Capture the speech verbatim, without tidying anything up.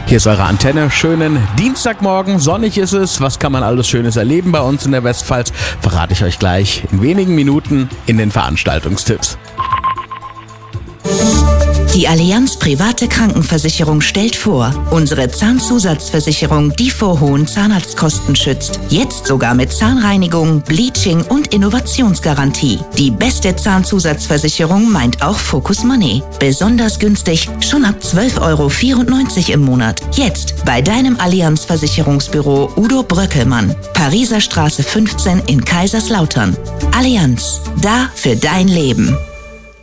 Hier ist eure Antenne. Schönen Dienstagmorgen. Sonnig ist es. Was kann man alles Schönes erleben bei uns in der Westpfalz? Verrate ich euch gleich in wenigen Minuten in den Veranstaltungstipps. Die Allianz Private Krankenversicherung stellt vor, unsere Zahnzusatzversicherung, die vor hohen Zahnarztkosten schützt. Jetzt sogar mit Zahnreinigung, Bleaching und Innovationsgarantie. Die beste Zahnzusatzversicherung meint auch Focus Money. Besonders günstig, schon ab zwölf Euro vierundneunzig im Monat. Jetzt bei deinem Allianz Versicherungsbüro Udo Bröckelmann. Pariser Straße fünfzehn in Kaiserslautern. Allianz, da für dein Leben.